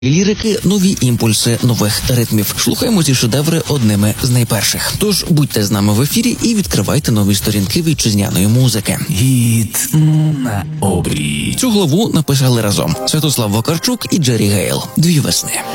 Лірики, нові імпульси нових ритмів. Слухаємо ці шедеври одними з найперших. Тож будьте з нами в ефірі і відкривайте нові сторінки вітчизняної музики. Гіт на обрій. Цю главу написали разом Святослав Вакарчук і Джері Гейл. «Дві весни».